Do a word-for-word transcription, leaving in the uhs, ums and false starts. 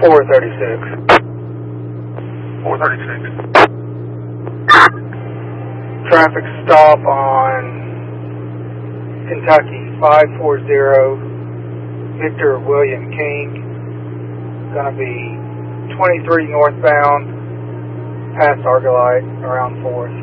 four thirty-six. four thirty-six. Traffic stop on Kentucky, five four zero, Victor William King. Gonna be twenty-three northbound, past Argolite, around fourth.